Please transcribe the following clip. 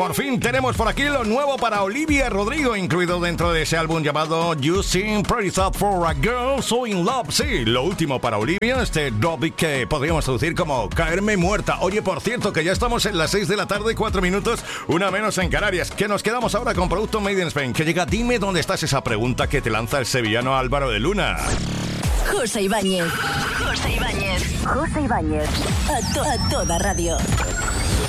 Por fin tenemos por aquí lo nuevo para Olivia Rodrigo, incluido dentro de ese álbum llamado You Sing Pretty Sad for a Girl So In Love. Sí, lo último para Olivia, este drop que podríamos traducir como caerme muerta. Oye, por cierto, que ya estamos en las 6 de la tarde, 4 minutos, una menos en Canarias, que nos quedamos ahora con producto Made in Spain, que llega, dime dónde estás, esa pregunta que te lanza el sevillano Álvaro de Luna. José Ibáñez. José Ibáñez. José Ibáñez. A toda radio.